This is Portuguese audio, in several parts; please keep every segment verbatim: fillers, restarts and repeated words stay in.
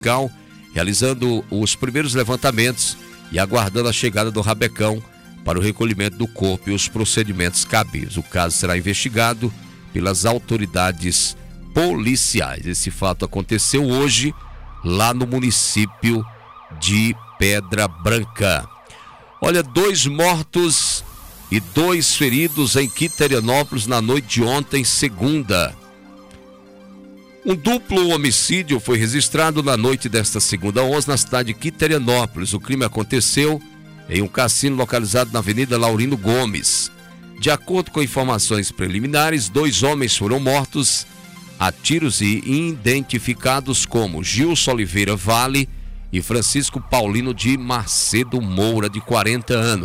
local, realizando os primeiros levantamentos e aguardando a chegada do rabecão para o recolhimento do corpo e os procedimentos cabíveis. O caso será investigado pelas autoridades policiais. Esse fato aconteceu hoje lá no município de Pedra Branca. Olha, dois mortos e dois feridos em Quiterianópolis na noite de ontem, segunda. Um duplo homicídio foi registrado na noite desta segunda onze na cidade de Quiterianópolis. O crime aconteceu em um cassino localizado na Avenida Laurino Gomes. De acordo com informações preliminares, dois homens foram mortos a tiros e identificados como Gilson Oliveira Vale e Francisco Paulino de Macedo Moura, de quarenta anos.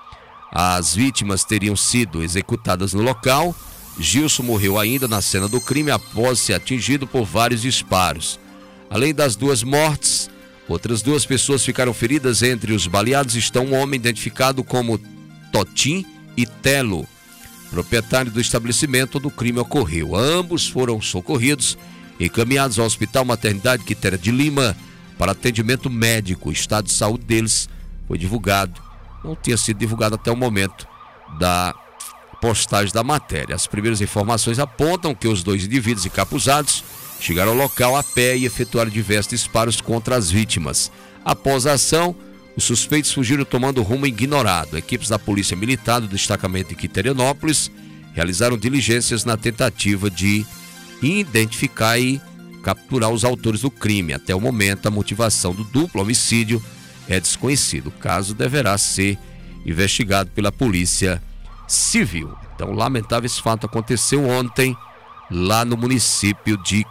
As vítimas teriam sido executadas no local. Gilson morreu ainda na cena do crime após ser atingido por vários disparos. Além das duas mortes, outras duas pessoas ficaram feridas. Entre os baleados estão um homem identificado como Totim e Telo, proprietário do estabelecimento onde o crime ocorreu. Ambos foram socorridos e encaminhados ao Hospital Maternidade Quitéria de Lima para atendimento médico. O estado de saúde deles foi divulgado, não tinha sido divulgado até o momento da postagem da matéria. As primeiras informações apontam que os dois indivíduos encapuzados chegaram ao local a pé e efetuaram diversos disparos contra as vítimas. Após a ação, os suspeitos fugiram tomando rumo ignorado. Equipes da Polícia Militar do destacamento de Quiterianópolis realizaram diligências na tentativa de identificar e capturar os autores do crime. Até o momento, a motivação do duplo homicídio é desconhecida. O caso deverá ser investigado pela Polícia Civil. Então, lamentável esse fato aconteceu ontem lá no município de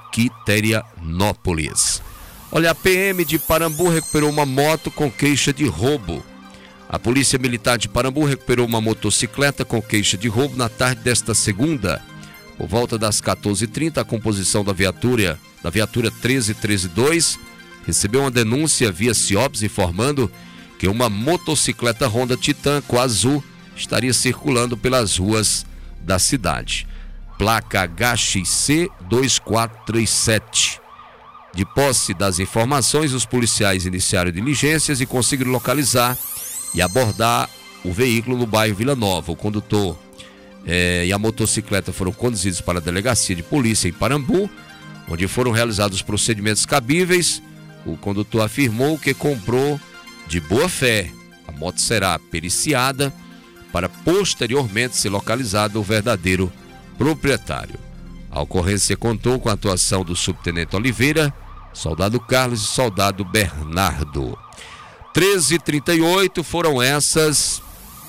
Quiterianópolis. Olha, a P M de Parambu recuperou uma moto com queixa de roubo. A Polícia Militar de Parambu recuperou uma motocicleta com queixa de roubo na tarde desta segunda. Por volta das quatorze e trinta, a composição da viatura, da viatura treze treze dois recebeu uma denúncia via CIOPS informando que uma motocicleta Honda Titan cor azul estaria circulando pelas ruas da cidade. Placa H X C dois quatro três sete. De posse das informações, os policiais iniciaram diligências e conseguiram localizar e abordar o veículo no bairro Vila Nova. O condutor eh, e a motocicleta foram conduzidos para a delegacia de polícia em Parambu, onde foram realizados os procedimentos cabíveis. O condutor afirmou que comprou de boa fé. A moto será periciada para posteriormente ser localizado o verdadeiro proprietário. A ocorrência contou com a atuação do subtenente Oliveira, soldado Carlos e soldado Bernardo. treze e trinta e oito foram essas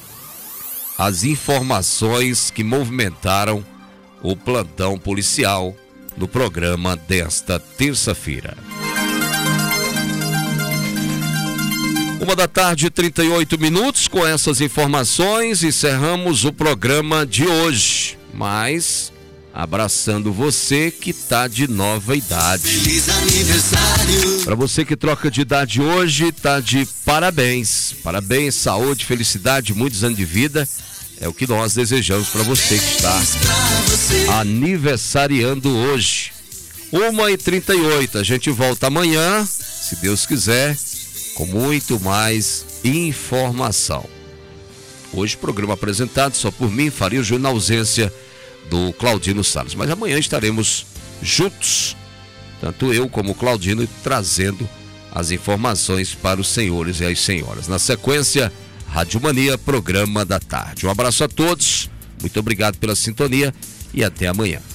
as informações que movimentaram o plantão policial no programa desta terça-feira. Uma da tarde, trinta e oito minutos. Com essas informações, encerramos o programa de hoje. Mas abraçando você que tá de nova idade. Feliz aniversário. Para você que troca de idade hoje, tá de parabéns. Parabéns, saúde, felicidade, muitos anos de vida. É o que nós desejamos para você que está aniversariando hoje. uma e trinta e oito. A gente volta amanhã, se Deus quiser, com muito mais informação. Hoje, programa apresentado só por mim, Faria Júnior, na ausência do Claudino Salles. Mas amanhã estaremos juntos, tanto eu como o Claudino, trazendo as informações para os senhores e as senhoras. Na sequência, Rádio Mania, programa da tarde. Um abraço a todos, muito obrigado pela sintonia e até amanhã.